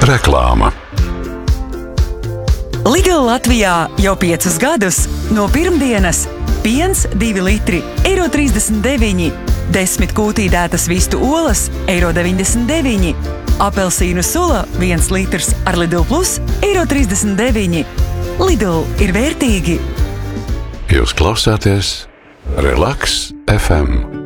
Reklāma. Lidl Latvijā jau 5 gadus no pirmdienas piens 2 litri €39, 10 kūtīdētas vistu olas €99, apelsīnu sula 1 litrs ar Lidl Plus €39. Lidl ir vērtīgi. Jūs klausāties Relaks FM.